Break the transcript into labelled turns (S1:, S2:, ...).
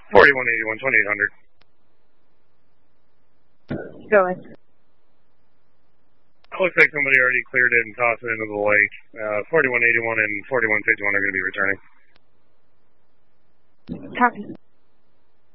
S1: 4181, 2800.
S2: Going.
S1: Looks like somebody already cleared it and tossed it into the lake. 4181 and 4151 are going to be returning.
S2: Copy.